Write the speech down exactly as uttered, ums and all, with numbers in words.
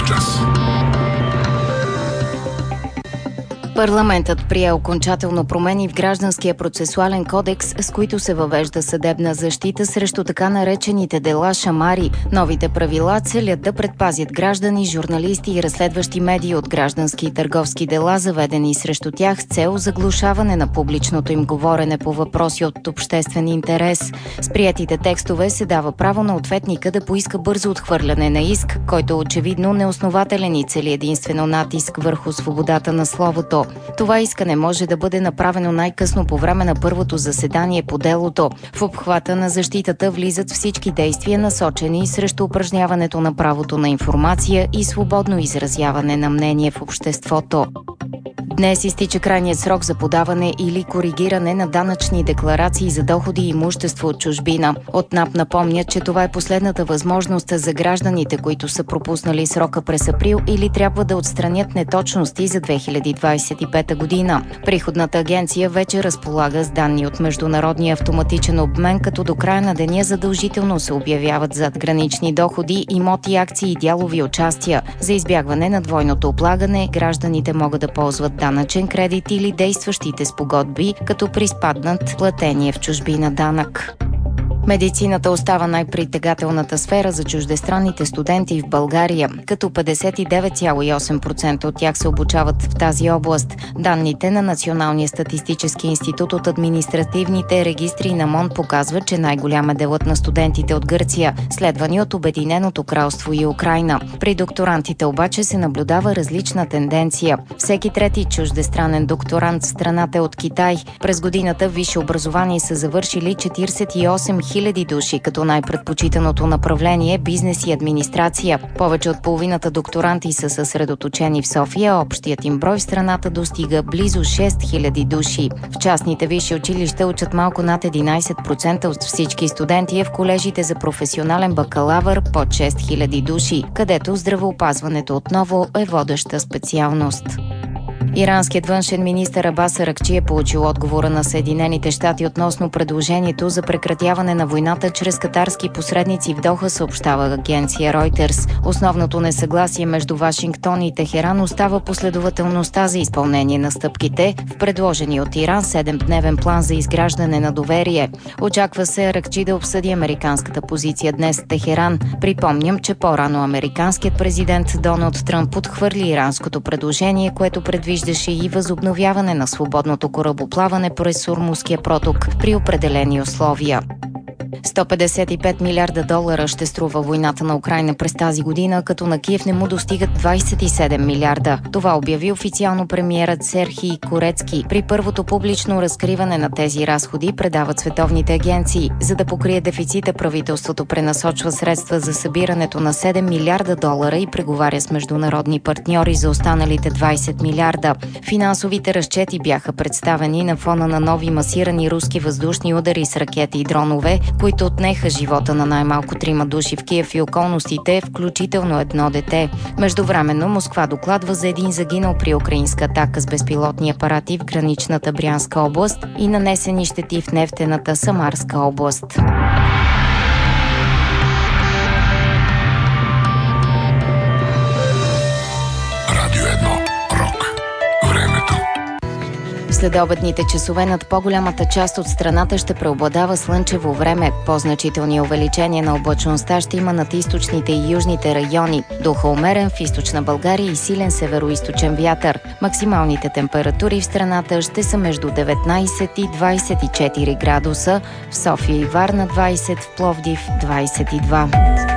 час. Парламентът прие окончателно промени в Гражданския процесуален кодекс, с които се въвежда съдебна защита срещу така наречените дела шамари. Новите правила целят да предпазят граждани, журналисти и разследващи медии от граждански и търговски дела, заведени срещу тях с цел заглушаване на публичното им говорене по въпроси от обществен интерес. С приетите текстове се дава право на ответника да поиска бързо отхвърляне на иск, който очевидно неоснователен и цели единствено натиск върху свободата на словото. Това искане може да бъде направено най-късно по време на първото заседание по делото. В обхвата на защитата влизат всички действия, насочени срещу упражняването на правото на информация и свободно изразяване на мнение в обществото. Днес изтича крайният срок за подаване или коригиране на данъчни декларации за доходи и имущество от чужбина. От НАП напомнят, че това е последната възможност за гражданите, които са пропуснали срока през април или трябва да отстранят неточности за две хиляди двадесет и пета година. Приходната агенция вече разполага с данни от международния автоматичен обмен, като до края на деня задължително се обявяват задгранични доходи, имоти, акции и дялови участия. За избягване на двойното облагане, гражданите могат да ползват данъчен кредит или действащите спогодби, като приспаднат платение в чужбина данък. Медицината остава най-притегателната сфера за чуждестранните студенти в България, като петдесет и девет цяло и осем процента от тях се обучават в тази област. Данните на Националния статистически институт от административните регистри на МОН показват, че най-голям е делът на студентите от Гърция, следвани от Обединеното кралство и Украйна. При докторантите обаче се наблюдава различна тенденция. Всеки трети чуждестранен докторант в страната е от Китай. През годината висше образование са завършили четиридесет и осем хиляди души, като най-предпочитаното направление е бизнес и администрация. Повече от половината докторанти са съсредоточени в София, общият им брой в страната достига близо шест хиляди души. В частните висши училища учат малко над единадесет процента от всички студенти, а в колежите за професионален бакалавър под шест хиляди души, където здравеопазването отново е водеща специалност. Иранският външен министър Абас Аракчи е получил отговора на Съединените щати относно предложението за прекратяване на войната чрез катарски посредници в Доха, съобщава агенция Reuters. Основното несъгласие между Вашингтон и Техеран остава последователността за изпълнение на стъпките в предложени от Иран седемдневен план за изграждане на доверие. Очаква се Аракчи да обсъди американската позиция днес в Техеран. Припомням, че по-рано американският президент Доналд Тръмп отхвърли иранското предложение, което предвижда Виждаше и възобновяване на свободното корабоплаване през Ормузския проток при определени условия. сто петдесет и пет милиарда долара ще струва войната на Украйна през тази година, като на Киев не му достигат двадесет и седем милиарда. Това обяви официално премиерът Серхий Корецки. При първото публично разкриване на тези разходи, предават световните агенции. За да покрие дефицита, правителството пренасочва средства за събирането на седем милиарда долара и преговаря с международни партньори за останалите двадесет милиарда. Финансовите разчети бяха представени на фона на нови масирани руски въздушни удари с ракети и дронове, които отнеха живота на най-малко трима души в Киев и околностите, включително едно дете. Междувременно Москва докладва за един загинал при украинска атака с безпилотни апарати в граничната Брянска област и нанесени щети в нефтената Самарска област. Радио едно. Рок. Времето. Следобедните часове над по-голямата част от страната ще преобладава слънчево време. По-значителни увеличения на облачността ще има над източните и южните райони. Духа умерен в източна България и силен североизточен вятър. Максималните температури в страната ще са между деветнадесет и двадесет и четири градуса, в София и Варна двадесет, в Пловдив двадесет и два.